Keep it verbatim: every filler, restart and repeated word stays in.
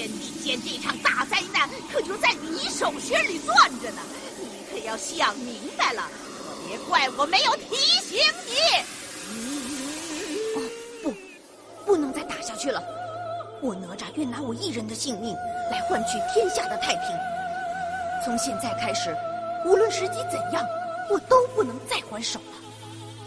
天地间这场大灾难可就在你手心里攥着呢，你可要想明白了，可别怪我没有提醒你。 哦，不，不能再打下去了。我哪吒愿拿我一人的性命来换取天下的太平。从现在开始，无论时机怎样，我都不能再还手了。